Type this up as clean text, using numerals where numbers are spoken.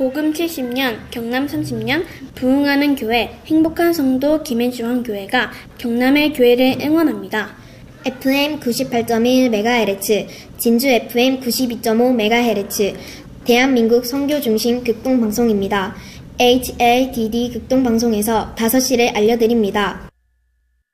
복음 70년, 경남 30년, 부흥하는 교회, 행복한 성도 김해중앙교회가 경남의 교회를 응원합니다. FM 98.1MHz, 진주 FM 92.5MHz, 대한민국 선교 중심 극동방송입니다. HLDD 극동방송에서 5시를 알려드립니다.